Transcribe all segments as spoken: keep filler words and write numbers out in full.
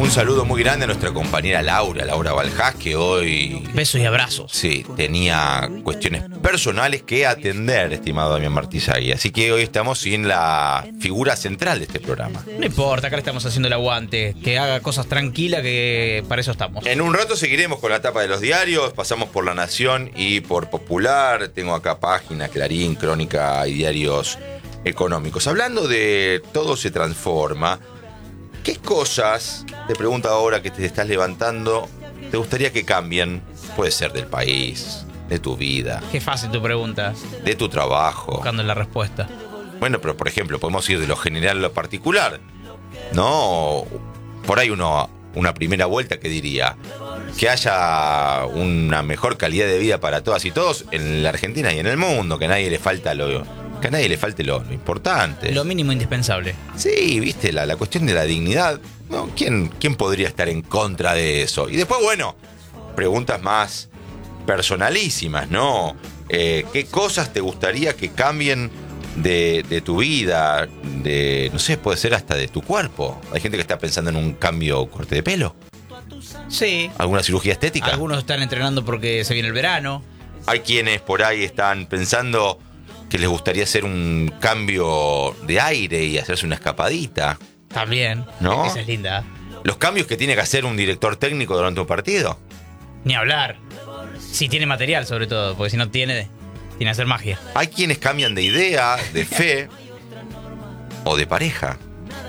Un saludo muy grande a nuestra compañera Laura, Laura Baljás, que hoy... Besos y abrazos. Sí, tenía cuestiones personales que atender, estimado Damián Martizagui. Así que hoy estamos sin la figura central de este programa. No importa, acá le estamos haciendo el aguante. Que haga cosas tranquilas, que para eso estamos. En un rato seguiremos con la tapa de los diarios. Pasamos por La Nación y por Popular. Tengo acá Página, Clarín, Crónica y diarios económicos. Hablando de Todo se transforma, ¿qué cosas, te pregunto ahora que te estás levantando, te gustaría que cambien? Puede ser del país, de tu vida. Qué fácil tu pregunta. De tu trabajo. Buscando la respuesta. Bueno, pero por ejemplo, podemos ir de lo general a lo particular. No, por ahí uno, una primera vuelta que diría que haya una mejor calidad de vida para todas y todos en la Argentina y en el mundo, que a nadie le falta lo, que a nadie le falte lo, lo importante. Lo mínimo indispensable. Sí, viste, la, la cuestión de la dignidad. ¿No? ¿Quién, ¿Quién podría estar en contra de eso? Y después, bueno, preguntas más personalísimas, ¿no? Eh, ¿Qué cosas te gustaría que cambien de, de tu vida? De, no sé, puede ser hasta de tu cuerpo. Hay gente que está pensando en un cambio, corte de pelo. Sí. ¿Alguna cirugía estética? Algunos están entrenando porque se viene el verano. Hay quienes por ahí están pensando que les gustaría hacer un cambio de aire y hacerse una escapadita. También. ¿No? Esa es linda. Los cambios que tiene que hacer un director técnico durante un partido. Ni hablar. Si tiene material, sobre todo, porque si no tiene, tiene que hacer magia. Hay quienes cambian de idea, de fe o de pareja.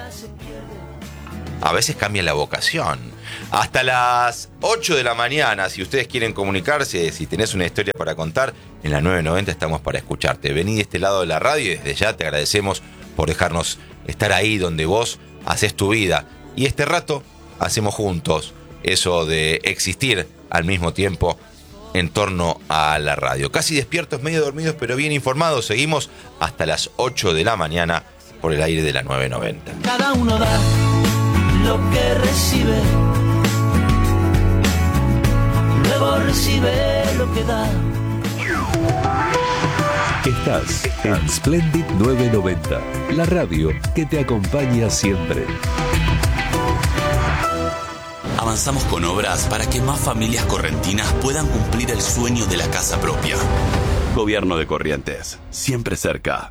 A veces cambia la vocación. Hasta las ocho de la mañana, si ustedes quieren comunicarse, si tenés una historia para contar, en la nueve noventa estamos para escucharte. Vení de este lado de la radio y desde ya te agradecemos por dejarnos estar ahí donde vos haces tu vida. Y este rato hacemos juntos eso de existir al mismo tiempo en torno a la radio. Casi despiertos, medio dormidos, pero bien informados. Seguimos hasta las ocho de la mañana por el aire de la nueve noventa. Cada uno da lo que recibe, luego recibe lo que da. Estás en Splendid nueve noventa, la radio que te acompaña siempre. Avanzamos con obras para que más familias correntinas puedan cumplir el sueño de la casa propia. Gobierno de Corrientes, siempre cerca.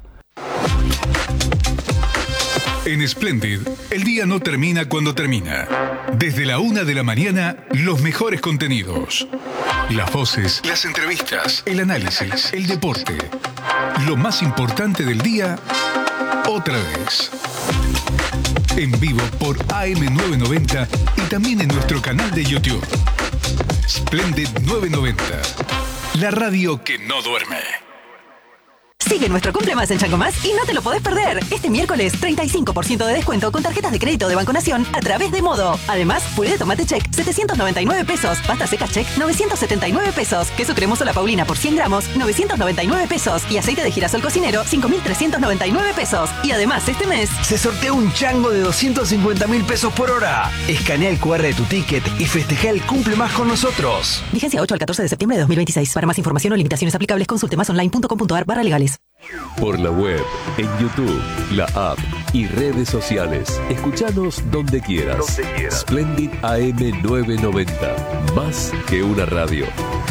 En Splendid, el día no termina cuando termina. Desde la una de la mañana, los mejores contenidos. Las voces, las entrevistas, el análisis, el deporte. Lo más importante del día, otra vez. En vivo por A M novecientos noventa y también en nuestro canal de YouTube. Splendid novecientos noventa, la radio que no duerme. Sigue nuestro Cumple Más en Chango Más y no te lo podés perder. Este miércoles, treinta y cinco por ciento de descuento con tarjetas de crédito de Banco Nación a través de Modo. Además, puré de tomate check, setecientos noventa y nueve pesos. Pasta seca check, novecientos setenta y nueve pesos. Queso cremoso La Paulina por cien gramos, novecientos noventa y nueve pesos. Y aceite de girasol cocinero, cinco mil trescientos noventa y nueve pesos. Y además, este mes se sortea un chango de doscientos cincuenta mil pesos por hora. Escanea el cu erre de tu ticket y festeja el Cumple Más con nosotros. Vigencia ocho al catorce de septiembre de dos mil veintiséis. Para más información o limitaciones aplicables, consulte más online punto com punto ar barra legales. Por la web, en YouTube, la app y redes sociales. Escuchanos donde quieras. Donde quieras. Splendid A M novecientos noventa. Más que una radio.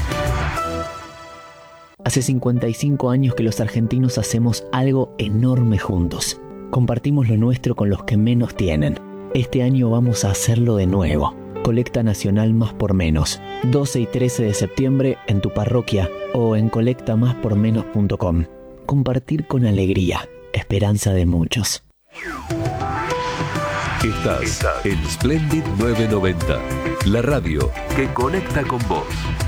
Hace cincuenta y cinco años que los argentinos hacemos algo enorme juntos. Compartimos lo nuestro con los que menos tienen. Este año vamos a hacerlo de nuevo. Colecta Nacional Más por Menos. doce y trece de septiembre en tu parroquia o en colecta más por menos punto com. Compartir con alegría, esperanza de muchos. Estás en Splendid novecientos noventa, la radio que conecta con vos.